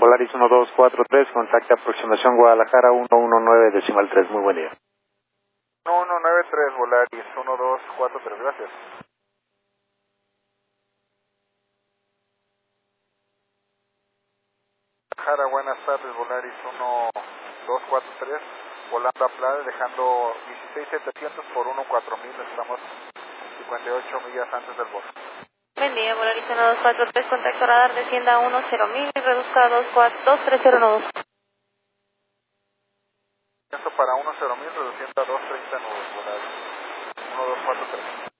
Volaris 1243, contacta aproximación Guadalajara 119.3. Muy buen día. 1193, Volaris 1243, gracias. Guadalajara, buenas tardes, Volaris 1243, volando a Playa, dejando 16.700 por 14000, estamos 58 millas antes del borde. Buen día, Volaris 1243, contacto radar, descienda a 10.000 y reduzca a 23012. Esto para 10.000, reduciendo a 230 nudos, Volaris 1243.